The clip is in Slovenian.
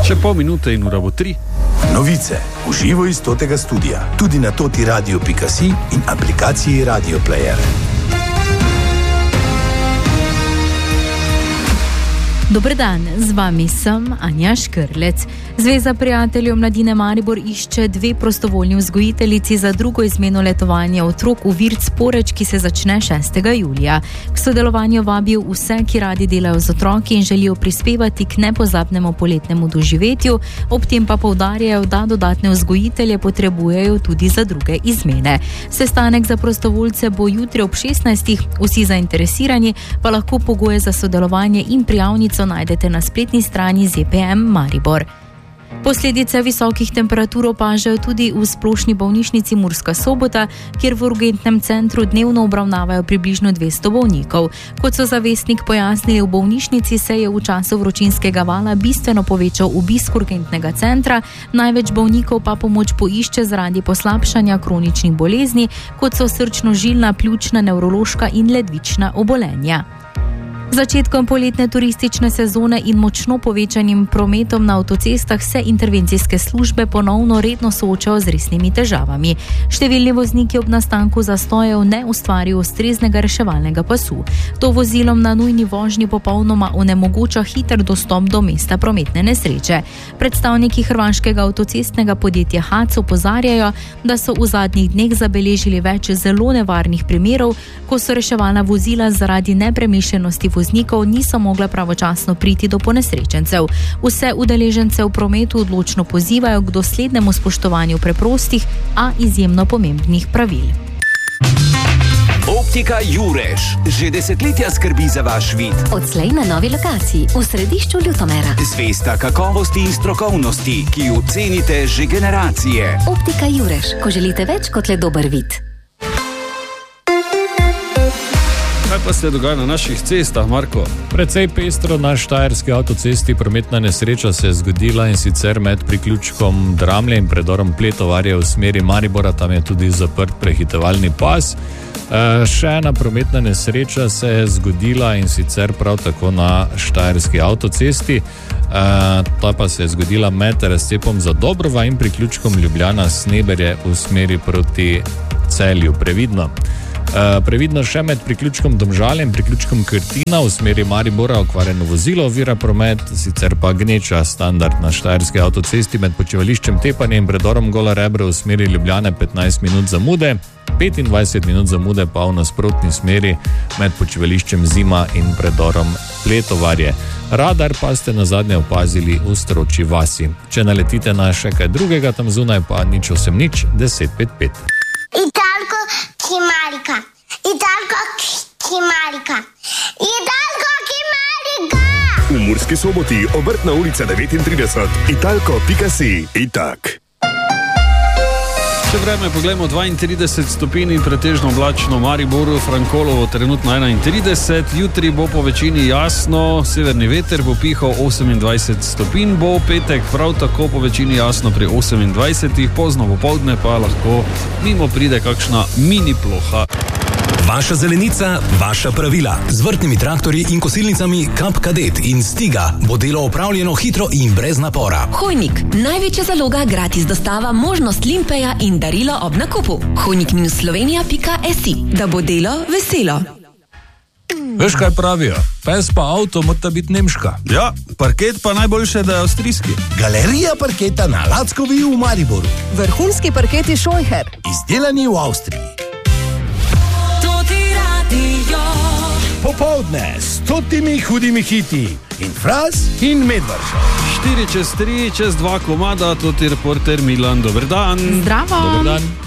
Še pol minute in ura bo 3. Novice v živo iz totega studia, tudi na totiradio.si in aplikaciji Radio Player. Dober dan, z vami sem Anja Škrlec. Zveza prijateljev Mladine Maribor išče 2 prostovoljni vzgojiteljici za drugo izmeno letovanja otrok v Virc Poreč, ki se začne 6. julija. K sodelovanju vabijo vse, ki radi delajo z otroki in želijo prispevati k nepozabnemu poletnemu doživetju, ob tem pa poudarjajo, da dodatne vzgojitelje potrebujejo tudi za druge izmene. Sestanek za prostovoljce bo jutri ob 16. Vsi zainteresirani pa lahko pogoje za sodelovanje in prijavnico najdete na spletni strani ZPM Maribor. Posledice visokih temperatur opažajo tudi v splošni bolnišnici Murska Sobota, kjer v urgentnem centru dnevno obravnavajo približno 200 bolnikov. Kot so za Vestnik pojasnili, v bolnišnici se je v času vročinskega vala bistveno povečal obisk urgentnega centra, največ bolnikov pa pomoč poišče zaradi poslabšanja kroničnih bolezni, kot so srčno-žilna, pljučna, nevrološka in ledvična obolenja. Začetkom poletne turistične sezone in močno povečanim prometom na avtocestah se intervencijske službe ponovno redno soočajo z resnimi težavami. Številni vozniki ob nastanku zastojev ne ustvarijo ustreznega reševalnega pasu. To vozilom na nujni vožnji popolnoma onemogoča hiter dostop do mesta prometne nesreče. Predstavniki hrvaškega avtocestnega podjetja HAC opozarjajo, da so v zadnjih dneh zabeležili več zelo nevarnih primerov, ko so reševalna vozila zaradi nepremišljenosti voznikov niso mogla pravočasno priti do ponesrečencev. Vse udeležence v prometu odločno pozivajo k doslednemu spoštovanju preprostih, a izjemno pomembnih pravil. Optika Jurež že desetletja skrbi za vaš vid. Odslej na novi lokaciji v središču Ljutomera. Zvesta kakovosti in strokovnosti, ki jo cenite že generacije. Optika Jurež, ko želite več kot le dober vid. Kaj pa se dogaja na naših cestah, Marko? Precej pestro na štajerski avtocesti. Prometna nesreča se je zgodila in sicer med priključkom Dramlje in predorom Pletovarje v smeri Maribora. Tam je tudi zaprt prehitevalni pas. Še ena prometna nesreča se je zgodila in sicer prav tako na štajerski avtocesti. Ta pa se je zgodila med razcepom Zadobrova in priključkom Ljubljana Sneberje v smeri proti Celju. Previdno še med priključkom Domžale in priključkom Krtina v smeri Maribora okvarjeno vozilo ovira promet, sicer pa gneča standard na štajerski avtocesti med počivališčem Tepanje in predorom Gola Rebra v smeri Ljubljane 15 minut zamude, 25 minut zamude pa v nasprotni smeri med počivališčem Zima in predorom Pletovarje. Radar pa ste nazadnje opazili v Stročji vasi. Če naletite na še kaj drugega tam zunaj, pa 080 1055. Italko Kimarika. V Murski Soboti, Obrtna ulica 39, italko.si. Itak. Če vreme pogledamo, 32 stopinj in pretežno oblačno v Mariboru, Frankolovo trenutno 31, jutri bo po večini jasno, severni veter bo pihal 28 stopinj, bo petek prav tako po večini jasno pri 28, pozno popoldne pa lahko mimo pride kakšna mini ploha. Vaša zelenica, vaša pravila. Z vrtnimi traktorji in kosilnicami Kap Kadet in Stiga bo delo opravljeno hitro in brez napora. Hojnik, največja zaloga, gratis dostava, možnost limpeja in darilo ob nakupu. Hojnik-slovenija.si, da bo delo veselo. Veš, kaj pravijo? Pes pa avto mora biti nemška. Ja, parket pa najboljše, da je avstrijski. Galerija parketa na Lackovi v Mariboru. Vrhunski parketi Scheucher. Izdelani v Avstriji. Popoldne s 100 hudimi hiti in Fras in Medvaršo. 4 čez 3, čez 2 komada, to je reporter Milan, dober dan. Zdravo. Dober dan.